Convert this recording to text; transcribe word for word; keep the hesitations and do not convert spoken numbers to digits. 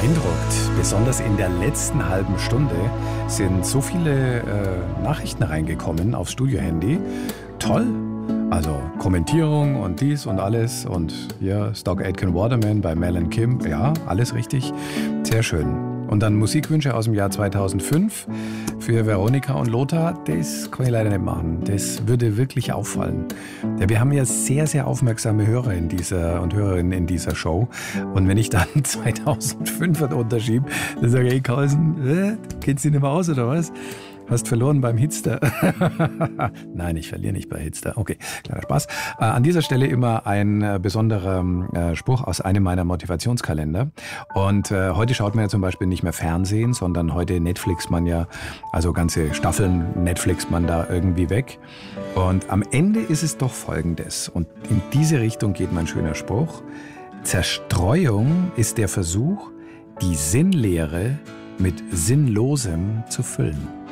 beeindruckt. Besonders in der letzten halben Stunde sind so viele äh, Nachrichten reingekommen aufs Studiohandy. Toll! Also Kommentierung und dies und alles und hier Stock Aitken Waterman bei Mel and Kim. Ja, alles richtig. Sehr schön. Und dann Musikwünsche aus dem Jahr zweitausendfünf für Veronika und Lothar. Das kann ich leider nicht machen. Das würde wirklich auffallen. Ja, wir haben ja sehr, sehr aufmerksame Hörer in dieser und Hörerinnen in dieser Show. Und wenn ich dann zweitausendfünf unterschiebe, dann sage ich, Carlsen, äh, geht's dir nicht mehr aus oder was? Hast verloren beim Hitster. Nein, ich verliere nicht bei Hitster. Okay, kleiner Spaß. Äh, an dieser Stelle immer ein äh, besonderer äh, Spruch aus einem meiner Motivationskalender. Und äh, heute schaut man ja zum Beispiel nicht mehr Fernsehen, sondern heute Netflixt man ja, also ganze Staffeln Netflixt man da irgendwie weg. Und am Ende ist es doch Folgendes. Und in diese Richtung geht mein schöner Spruch. Zerstreuung ist der Versuch, die Sinnlehre mit Sinnlosem zu füllen.